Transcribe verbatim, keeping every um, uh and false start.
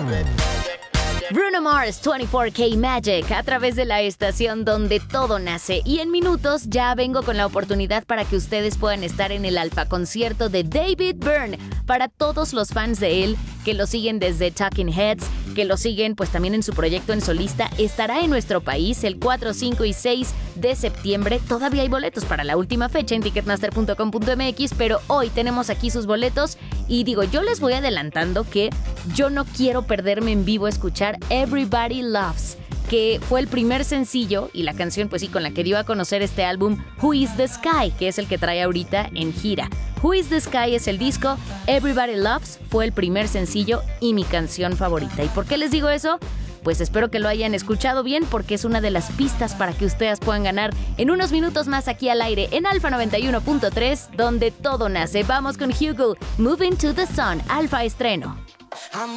Bruno Mars, veinticuatro K Magic, a través de la estación donde todo nace. Y en minutos ya vengo con la oportunidad para que ustedes puedan estar en el Alfa concierto de David Byrne. Para todos los fans de él, que lo siguen desde Talking Heads, que lo siguen pues también en su proyecto en solista, estará en nuestro país el cuatro, cinco y seis de septiembre. Todavía hay boletos para la última fecha en ticketmaster punto com punto m x, pero hoy tenemos aquí sus boletos. Y digo, yo les voy adelantando que yo no quiero perderme en vivo a escuchar Everybody Loves, que fue el primer sencillo y la canción pues sí con la que dio a conocer este álbum Who is the Sky, que es el que trae ahorita en gira. Who is the Sky es el disco, Everybody Loves fue el primer sencillo y mi canción favorita. ¿Y por qué les digo eso? Pues espero que lo hayan escuchado bien, porque es una de las pistas para que ustedes puedan ganar en unos minutos más aquí al aire en Alfa noventa y uno punto tres, donde todo nace. Vamos con Hugo, Moving to the Sun, Alfa estreno. I'm